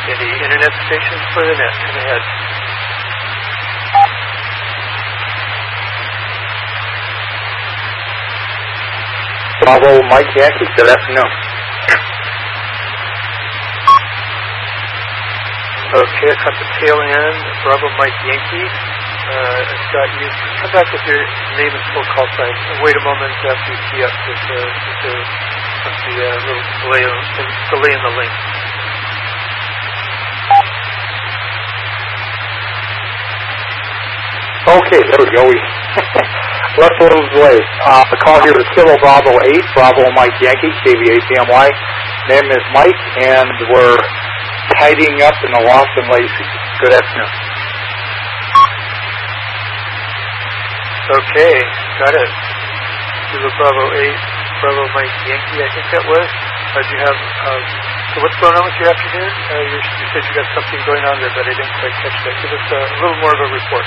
Any internet stations for the net? Come ahead. Bravo, Mike Yankee. Good afternoon. Okay, I caught the tail end. Bravo, Mike Yankee. Scott, you come back with your name and full call sign. Wait a moment after you key up. There must be a little delay in the link. Okay, there we go. We left a little delay. The call here is Kilo Bravo 8, Bravo Mike Yankee, KV8BMY. Name is Mike, and we're tidying up in the Lost and Lacey. Good afternoon. Okay, got it. Kilo Bravo 8, Bravo Mike Yankee, I think that was. Do you have, so what's going on with your afternoon? You said you got something going on there, but I didn't quite catch that. Give us a little more of a report.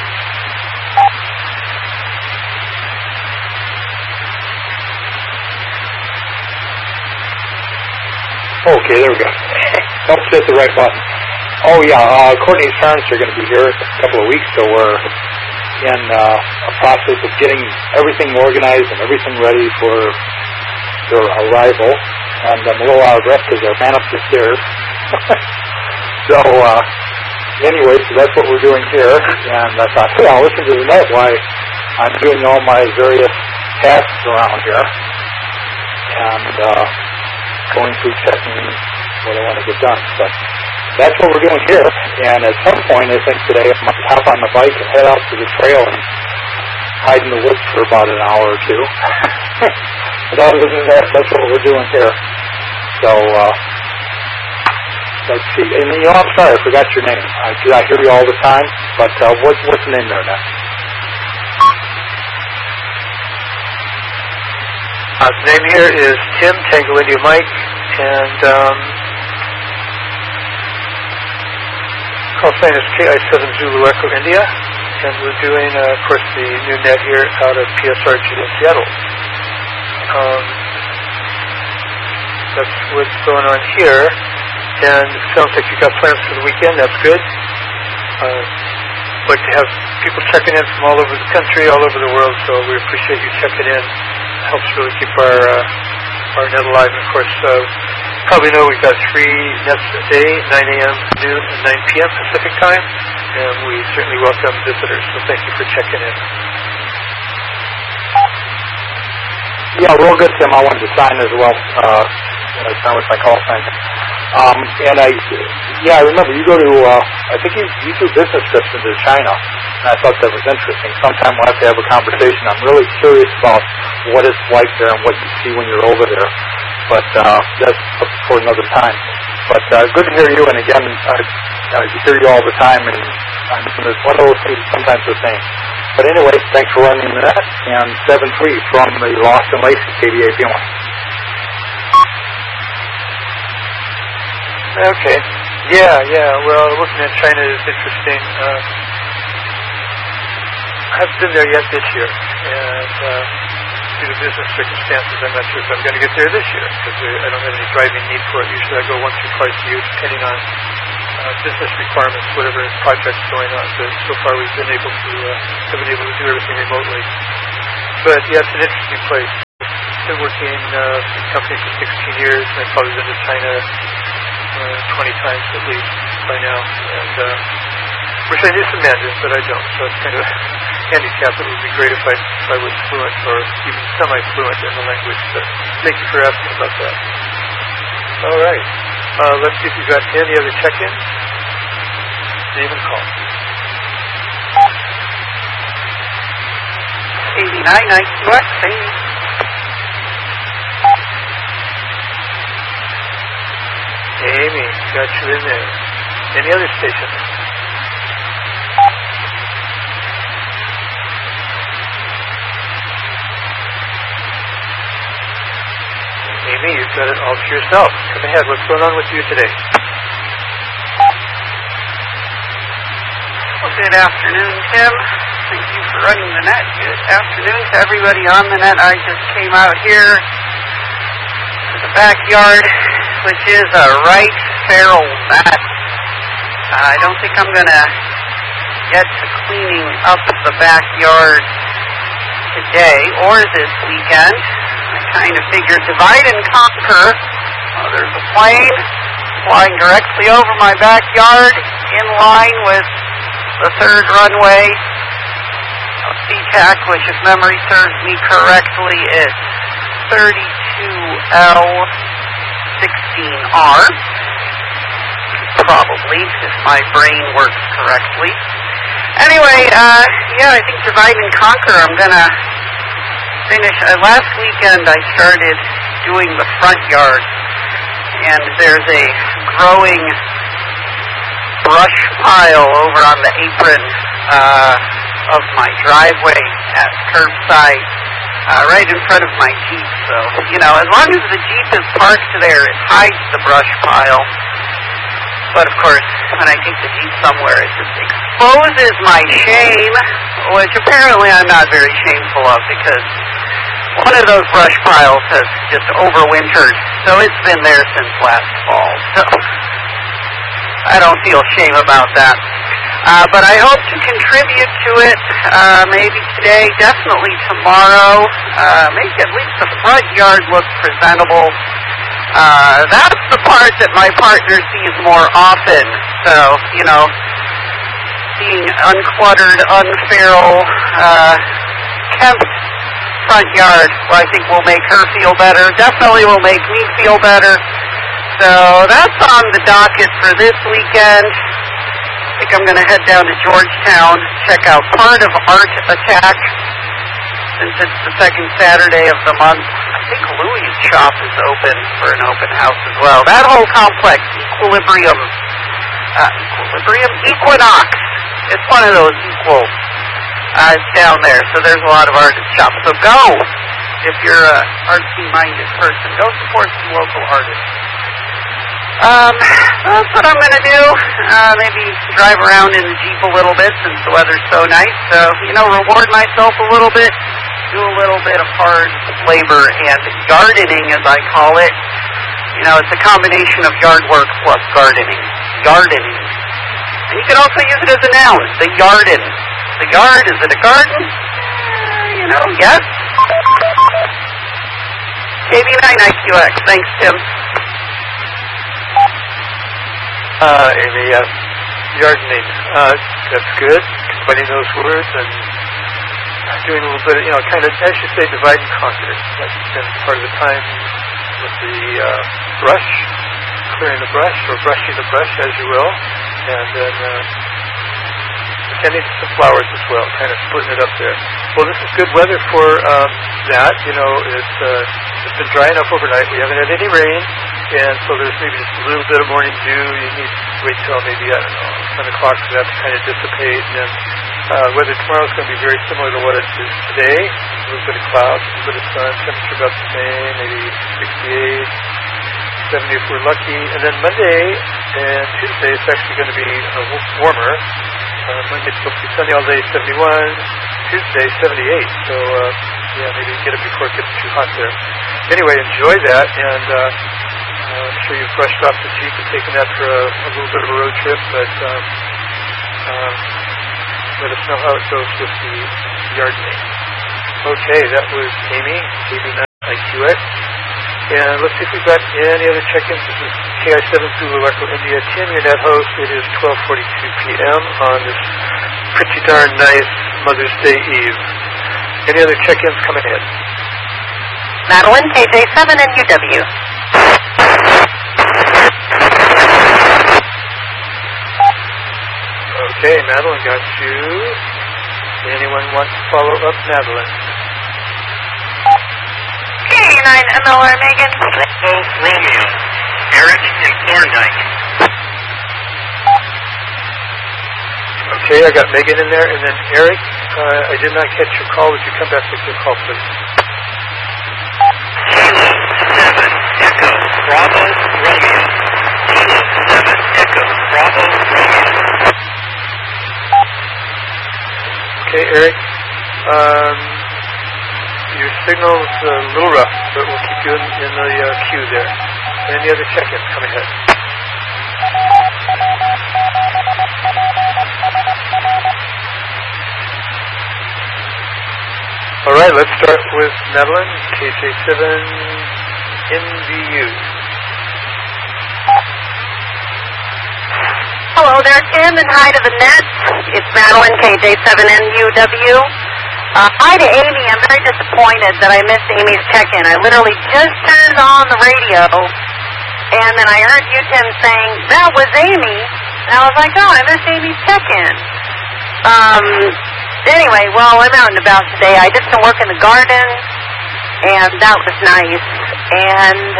Okay, there we go. Helps hit the right button. Oh yeah, Courtney's parents are going to be here in a couple of weeks, so we're in a process of getting everything organized and everything ready for their arrival. And I'm a little out of breath because I ran up the stairs. So anyway, so that's what we're doing here. And I thought, hey, I'll listen to the net while I'm doing all my various tasks around here. And going through checking what I want to get done. But that's what we're doing here. And at some point, I think today, I might hop on the bike and head out to the trail and hide in the woods for about an hour or two. But other than that, that's what we're doing here. So, let's see. And, I'm sorry, I forgot your name. I hear you all the time. But what's the name there now? The name here is Tim, Tango India Mike, and call sign is KI7 Zulu Echo India, and we're doing, of course, the new net here out of PSRG in Seattle. That's what's going on here, and it sounds like you got plans for the weekend. That's good. Like to have people checking in from all over the country, all over the world, so we appreciate you checking in. Helps really keep our net alive. And of course, probably know we've got 3 nets a day, 9 a.m., noon, and 9 p.m. Pacific time, and we certainly welcome visitors, so thank you for checking in. Yeah, real good, Tim. I wanted to sign as well. I signed with my call sign. And I remember you go to, I think you do business trips into China, and I thought that was interesting. Sometime we'll have to have a conversation. I'm really curious about what it's like there and what you see when you're over there. But that's for another time. But good to hear you, and again, I hear you all the time, and it's one of those things sometimes the same. But anyway, thanks for running that, and 7-3 from the Lost and Lacey, KV8BMY. Okay. Yeah. Well, looking at China is interesting. I haven't been there yet this year, and due to business circumstances, I'm not sure if I'm going to get there this year because I don't have any driving need for it. Usually, I go once or twice a year, depending on business requirements, whatever project's going on. But so far, we've been able to do everything remotely. But yeah, it's an interesting place. I've been working in the company for 16 years, and I've probably been to China 20 times at least by now, and wish I knew some Mandarin, but I don't, so it's kind of a handicap. It would be great if I was fluent or even semi-fluent in the language, but thank you for asking about that. All right, let's see if we've got any other check-ins. Name and call. 89 Amy, got you in there. Any other station? Amy, you've got it all to yourself. Come ahead. What's going on with you today? Well, good afternoon, Tim. Thank you for running the net. Good afternoon to everybody on the net. I just came out here to the backyard, which is a right unferrle that. I don't think I'm going to get to cleaning up the backyard today or this weekend. I kind of figured divide and conquer. There's a plane flying directly over my backyard in line with the third runway of SeaTac, which, if memory serves me correctly, is 32L16R. Probably, if my brain works correctly. Anyway, I think divide and conquer. I'm going to finish. Last weekend I started doing the front yard, and there's a growing brush pile over on the apron of my driveway at curbside, right in front of my Jeep. So, as long as the Jeep is parked there, it hides the brush pile. But, of course, when I take the Jeep somewhere, it just exposes my shame, which apparently I'm not very shameful of, because one of those brush piles has just overwintered. So it's been there since last fall. So I don't feel shame about that. But I hope to contribute to it, maybe today, definitely tomorrow, make at least the front yard look presentable. That's the part that my partner sees more often. So, seeing uncluttered, unferrle, kept front yard, I think will make her feel better. Definitely will make me feel better. So that's on the docket for this weekend. I think I'm going to head down to Georgetown, check out part of Art Attack, since it's the second Saturday of the month. I think Louie's shop is open for an open house as well. That whole complex, Equinox. It's one of those equals. It's down there, so there's a lot of artist shops. So go, if you're an artsy-minded person. Go support some local artists. That's what I'm going to do. Maybe drive around in the Jeep a little bit since the weather's so nice. So, reward myself a little bit. Do a little bit of hard labor and gardening, as I call it. It's a combination of yard work plus gardening. Gardening. And you can also use it as a noun. The yarden. The yard, is it a garden? Yes. KB9IQX. Thanks, Tim. Amy, gardening. That's good. Combining those words and doing a little bit of, kind of, as you say, divide and conquer. That's been part of the time with the brush, clearing the brush, or brushing the brush, as you will, and then tending to some flowers as well, kind of splitting it up there. Well, this is good weather for that. It's been dry enough overnight. We haven't had any rain, and so there's maybe just a little bit of morning dew. You need to wait till maybe, 10 o'clock for that to kind of dissipate, and then weather tomorrow is going to be very similar to what it is today. A little bit of clouds, a little bit of sun, temperature about the same, maybe 68, 70 if we're lucky. And then Monday and Tuesday, it's actually going to be warmer. Monday's supposed to be sunny all day, 71. Tuesday, 78. So, maybe get it before it gets too hot there. Anyway, enjoy that, and I'm sure you've brushed off the Jeep and taken that for a little bit of a road trip, but let us know how it goes with the gardening. Okay, that was Amy, KB9IQX. And let's see if we've got any other check-ins. This is KI7 Zulu Echo India. Tim, your net host. It is 12:42 p.m. on this pretty darn nice Mother's Day Eve. Any other check-ins coming in? Madeline, KJ7 and UW. Okay, Madeline got you. Anyone want to follow up Madeline? K9MLR Megan. Bravo Romeo. Eric in Thorndike. Okay, I got Megan in there, and then Eric, I did not catch your call. Would you come back with your call, please? Kilo 7 Echo Bravo Romeo. Kilo 7 Echo Bravo Romeo. Okay, Eric. Your signal's a little rough, but we'll keep you in the queue there. Any other check-ins coming ahead? right, let's start with Madeline, KJ7NVU. Hello there, Tim, and hi to the net. It's Madeline, KJ7NUW. Hi to Amy. I'm very disappointed that I missed Amy's check-in. I literally just turned on the radio, and then I heard you, Tim, saying, that was Amy. And I was like, oh, I missed Amy's check-in. Anyway, well, I'm out and about today. I did some work in the garden, and that was nice. And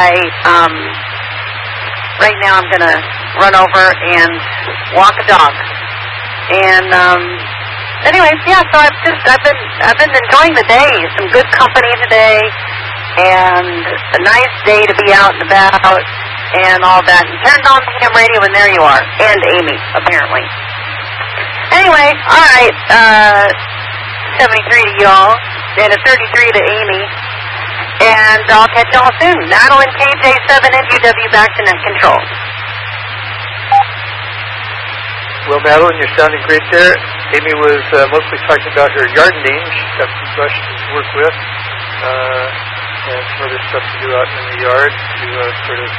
right now I'm going to run over and walk a dog. And anyway, yeah, so I've been enjoying the day. Some good company today, and a nice day to be out and about and all that. And turned on the ham radio, and there you are. And Amy, apparently. Anyway, all right, 73 to y'all, and a 33 to Amy. And I'll catch y'all soon. Madeline, KJ7NUW, back to net control. Well, Madeline, you're sounding great there. Amy was mostly talking about her gardening. She's got some brush to work with, and some other stuff to do out in the yard to sort of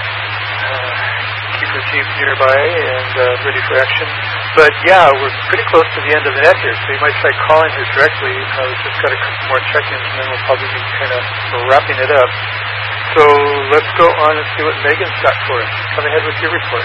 keep her Jeep nearby and ready for action. But yeah, we're pretty close to the end of the net here, so you might try calling her directly. We've just got a couple more check-ins, and then we'll probably be kind of wrapping it up. So let's go on and see what Megan's got for us. Come ahead with your report.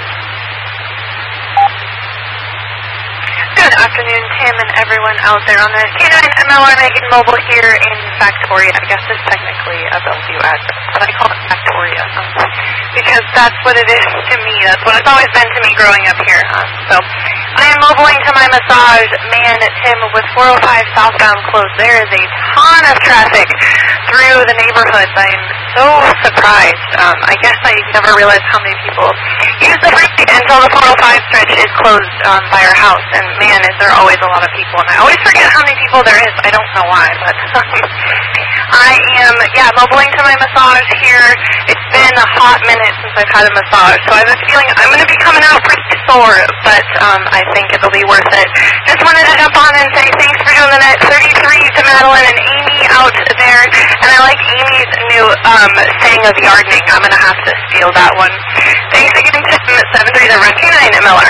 Good afternoon, Tim, and everyone out there on the K9MLR Megan Mobile here in Factoria. I guess it's technically a Bellevue address, but I call it Factoria because that's what it is to me. That's what it's always been to me growing up here. So I am mobiling to my massage. Man, Tim, with 405 southbound closed, there is a ton of traffic through the neighborhoods. I'm so surprised. I guess I never realized how many people use the freeway until the 405 stretch is closed by our house. And man, is there always a lot of people. And I always forget how many people there is. I don't know why, but I am, mobiling to my massage here. It's been a hot minute since I've had a massage, so I have a feeling I'm going to be coming out pretty sore, but I think it'll be worth it. Just wanted to jump on and say thanks for doing the net. 33 to Madeline and Amy out there, and I like Amy's new saying of gardening. I'm going to have to steal that one. Thanks again, Tim, at 73 to K9MLR.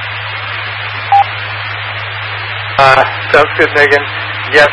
Sounds good, Megan. Yes,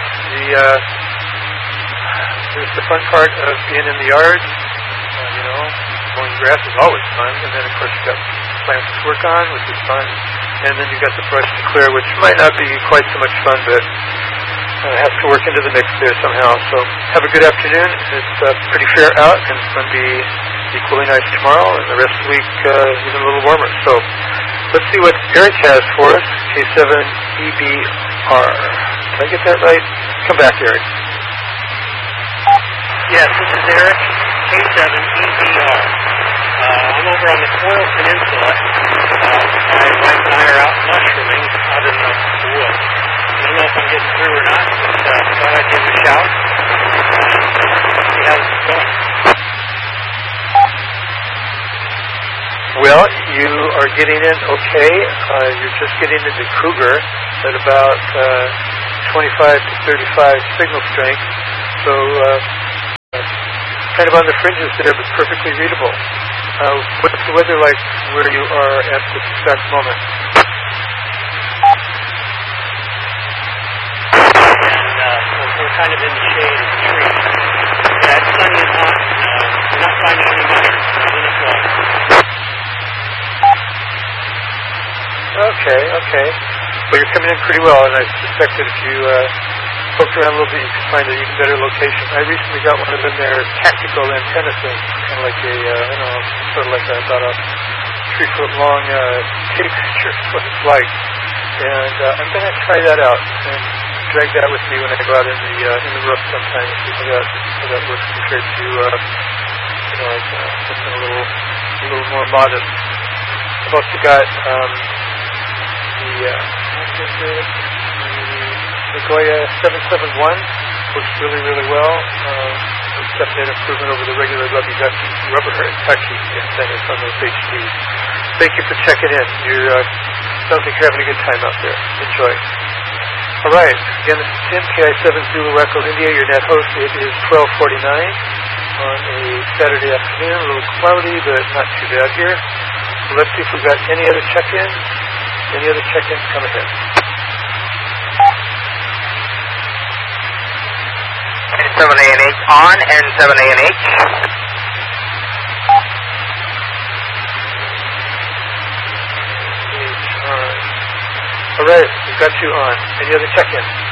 there's the fun part of being in the yard. Mowing grass is always fun, and then of course you've got plants to work on, which is fun, and then you've got the brush to clear, which might not be quite so much fun, but has to work into the mix there somehow. So have a good afternoon. It's pretty fair out, and it's going to be equally nice tomorrow, and the rest of the week even a little warmer. So let's see what Eric has for us, K7EBR. Did I get that right? Come back, Eric. Yes, this is Eric, K7EBR. I'm over on the Coral Peninsula. My wife and I are out mushrooming out in the woods. I don't know if I'm getting through or not, but thought I'd give it a shout. See how this is going. Well, you are getting in okay. You're just getting into Cougar at about 25 to 35 signal strength. So kind of on the fringes there, but perfectly readable. What's the weather like where you are at this exact moment? And we're kind of in the shade of the trees. Yeah, it's sunny and hot. We're not finding any mushrooms. Nothing at all. Okay. Well, you're coming in pretty well, and I suspect that if you poked around a little bit, you could find an even better location. I recently got one of them there, tactical antenna thing, kind of like a, sort of like about a 3-foot long tape picture is what it's like. And I'm going to try that out and drag that with me when I go out in the roof sometime and see how that works compared to, something a little more modest. I've also got the Goya 771 works really, really well. It's definitely an improvement over the regular rubber touchy antennas on those HDs. Thank you for checking in. Sounds like you're having a good time out there. Enjoy. All right. Again, this is Tim, KI7 Zulu Echo India, your net host. It is 12:49 on a Saturday afternoon. A little cloudy, but not too bad here. So let's see if we've got any other check-ins. Any other check-ins? Come ahead. N7ANH on, N7ANH. All right, we've got you on. Any other check-ins?